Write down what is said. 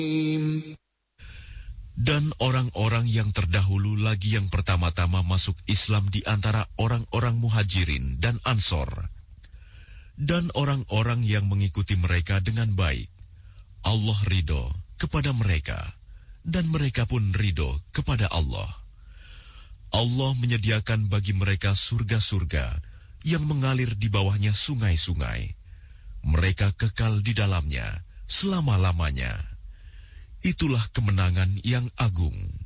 Dan orang-orang yang terdahulu lagi yang pertama-tama masuk Islam di antara orang-orang Muhajirin dan Ansor, dan orang-orang yang mengikuti mereka dengan baik, Allah ridho kepada mereka, dan mereka pun ridho kepada Allah. Allah menyediakan bagi mereka surga-surga yang mengalir di bawahnya sungai-sungai. Mereka kekal di dalamnya selama-lamanya. Itulah kemenangan yang agung.